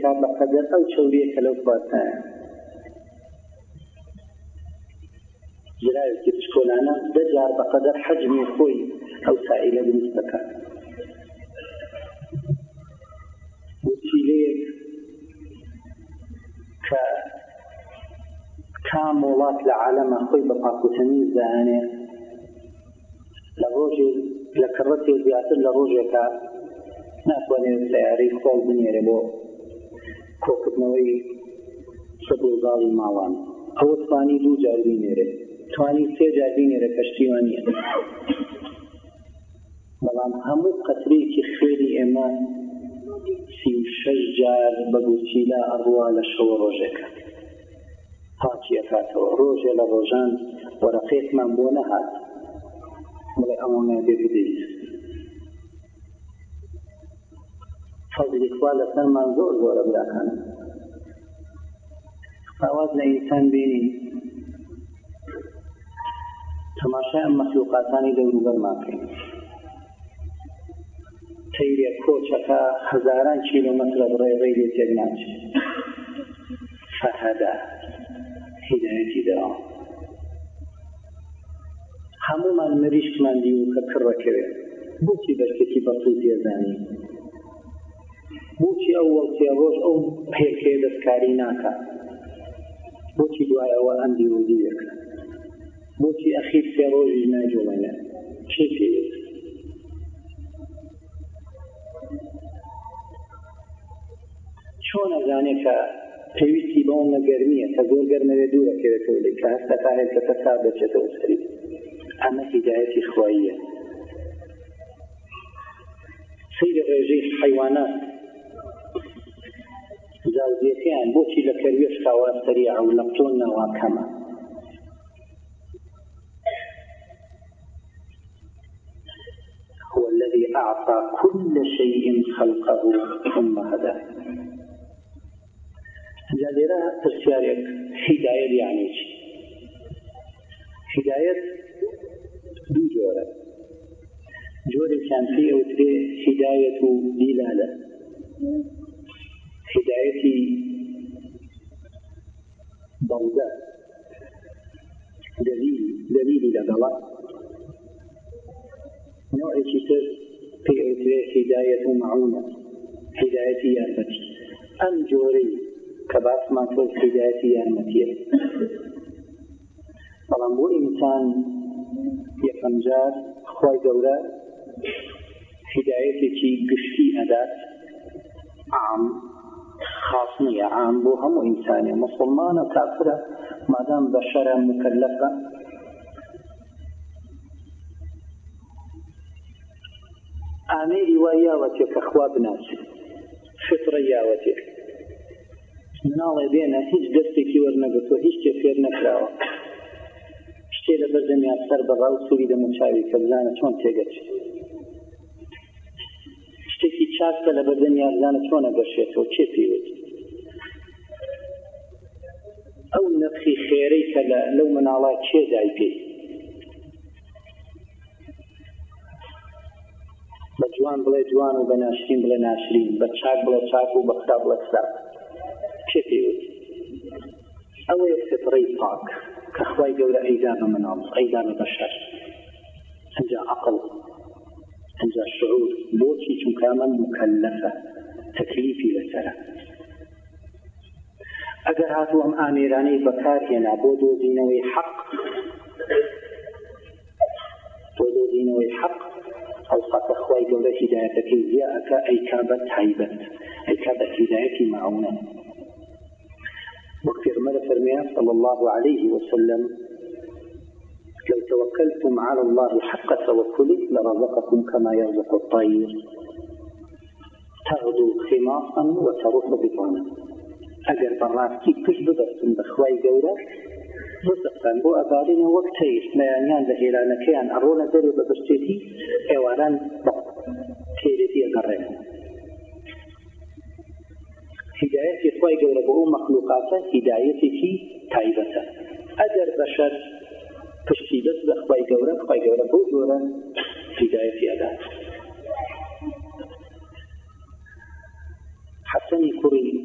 کا بەقەدەر ئەو چەوریەکە لەو خواتایە جرایەکی پشکۆلانە دەجار بەقەدەر حەجمی خۆی ئەو سائیلە دروست دەکات وسیلەیەک کە کام وڵات لە عالەمە خۆی بە پاکوتەمیز دەهێنێ لە ڕۆژێ لە کڕەتێ زیاتر لە ڕۆژێکە ناتوانێت سیارەی خۆڵ بنێرێ بۆ کۆکردنەوەی سەدوزاڵی ماڵان ئەوە توانی 2 جار بینێرێ توانی 3 جار بینێرە کەشتیوان نییە بەڵام هەموو قەترەیەکی خوێری ئێمە 36 جار بە بوچیلا ئەڕوا لە شەوە ڕۆژێکە پاچی ئەکاتەوە ڕۆژێ لە ڕۆژان وەرەقەیەکمان بۆ نەهات بڵێ ئەوانە بێ بدەیت فەزلی خوا لەسەرمان زۆر زۆرە براکانە ئاواز لە ئینسان بینی تەماشای ئەم مەخلوقاتانی دەوروبەرمان بکەین تەیرێک کۆچەکە هەزاران کیلۆمەترە بڕێڕەی لێ تێک ناچێت فەهەدە هیدایەتی داوە هەموومان مریشکمان دیوە کە کڕەکەوێت بۆچی بەشتێکی بەسوود دێزانی بۆچی ئەو وەڵتیە ڕۆژ ئەو پێکەیە دەستکاری ناکات بۆچی دوای ئەوە ئەندی ڕوودی دەکات بۆچی ئەخیر 3 ڕۆژی ناجوڵێنێ چی پێوێت چۆن ئەزانێ کە پێویستی بەو نەگەرمیە کە زۆر گەرمەوێ دوورەکەوێتەوە لێ کە هەستا کارێک کە سەر دەچێتەوە سەری ئەمە هیدایەتی خواییە سەیری ڕێژەی حەیوانات زاوزیەکەیان بۆچی لە کەروێش کاوە سەریع و لە قوتۆن نەوە کەمە هو الذي أعطى كل شيء خلقه ثم هدى جالێرە پرسیارێک هیدایەت یعنی چی هیدایەت 2 جۆرە جۆرێکیان پێی ئەوترێ هیدایەت و دیلالە هیدایەتی بەڵگە دەلیلی لەگەڵە نوعێکی تر پێی ئەوترێ هیدایەت و مەعونە هیدایەتی یارمەتی ئەم جۆرەی کە باسمان کرد هیدایەتی یارمەتیە بەڵام بۆ ئینسان یەکەم جار خوای گەورە هیدایەتێکی گشتی ئەدات عام خاص نییە عام بۆ هەموو ئینسانێ مسلمانە کافرە مادام بەشەرە مکەلەفە ئامێری وای یاوەتێ کە خوا بناسێت فطرە یاوەتێ مناڵێ بێنە هیچ دەستێکی وەرنەگرتووە هیچ شتێ فێر نەکراوە شتێ لە بەردەمیا سەر بەڕا و سووری دەمەچاوی کە بزانە چۆن تێگەچێت شتێکی چاکە لە بەردەمیا بزانە چۆنە گەشێتەوە چێ پێوێت ئەو نەفخی خێرەی کە لەو مناڵە چێ دای پێ بە جوان بڵێ جوان و بە ناشرین بڵێ ناشرین بە چاک بڵێ چاک و بە خراپ بڵێ خراپ چێ پێوێت ئەوەیە فطرەی پاک کە خوای گەورە ئەیدا بە مناڵ ئەیدا بە بەشەر ئەنجا عەقڵ ئەنجا شعور بۆچی چونکە ئەمە مکەلەفە تەکلیفی لەسەرە ئەگەر هاتوو ئەم ئامێرانەی بەکارهێنا بۆ دۆزینەوەی حەق ئەو ساتە خوای گەورە هیدایەتەکەی زیا ئەکا ئەیکا بە تایبەت ئەیکا بە هیدایەتی مەعونە وەک پێغەمبەر فەرموویە صلی الله عليه وسلم لو توكلتم على الله حق توكله لرزقكم كما يرزق الطير تغدو خماصا وتروح بطانا ئەگەر بەڕاستی پشت ببەستن بە خوای گەورە ڕزقتان بۆ ئەبارینە وەک تەیر مەیانیان لە هێلانەکەیان ئەڕۆنە دەرێ بە بەشتێتی ئێواران بە تێرێتی ئەگەڕێنەوە هیدایەتی خوای گەورە بۆ ئەو مەخلوقاتە هیدایەتێکی تایبەتە ئەگەر بەشەر پشتی بەست بە خوای گەورە بۆ جۆرە هیدایەتی ئەدات حەسەنی کوڕی